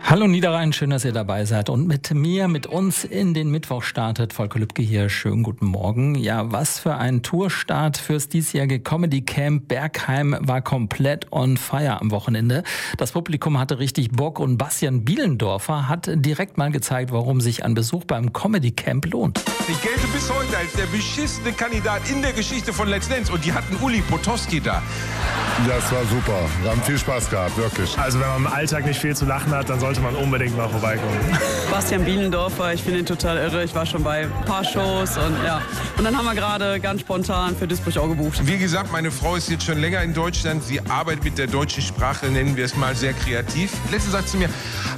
Hallo Niederrhein, schön, dass ihr dabei seid und mit uns in den Mittwoch startet. Volker Lübcke hier, schönen guten Morgen. Ja, was für ein Tourstart fürs diesjährige Comedy Camp. Bergheim war komplett on fire am Wochenende. Das Publikum hatte richtig Bock und Bastian Bielendorfer hat direkt mal gezeigt, warum sich ein Besuch beim Comedy Camp lohnt. Ich gelte bis heute als der beschissene Kandidat in der Geschichte von Let's Dance und die hatten Uli Potowski da. Das war super. Wir haben viel Spaß gehabt, wirklich. Also wenn man im Alltag nicht viel zu lachen hat, dann sollte man unbedingt mal vorbeikommen. Bastian Bielendorfer, ich finde ihn total irre. Ich war schon bei ein paar Shows und ja. Und dann haben wir gerade ganz spontan für Duisburg auch gebucht. Wie gesagt, meine Frau ist jetzt schon länger in Deutschland. Sie arbeitet mit der deutschen Sprache, nennen wir es mal, sehr kreativ. Letztens sagt sie mir,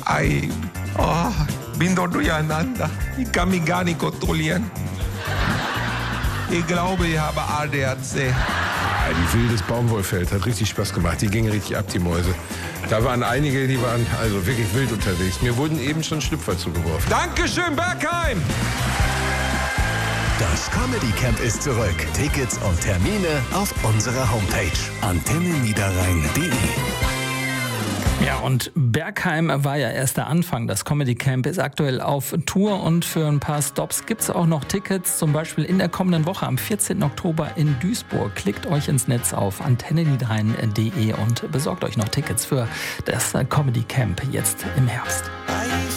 bin doch durcheinander. Ich kann mich gar nicht kontrollieren. Ich glaube, ich habe ADHC. Die wildes Baumwollfeld hat richtig Spaß gemacht. Die gingen richtig ab, die Mäuse. Da waren einige, die waren also wirklich wild unterwegs. Mir wurden eben schon Schlüpfer zugeworfen. Dankeschön, Bergheim! Das Comedy Camp ist zurück. Tickets und Termine auf unserer Homepage antenneniederrhein.de. Ja, und Bergheim war ja erst der Anfang. Das Comedy Camp ist aktuell auf Tour und für ein paar Stops gibt es auch noch Tickets, zum Beispiel in der kommenden Woche am 14. Oktober in Duisburg. Klickt euch ins Netz auf antenneniederrhein.de und besorgt euch noch Tickets für das Comedy Camp jetzt im Herbst.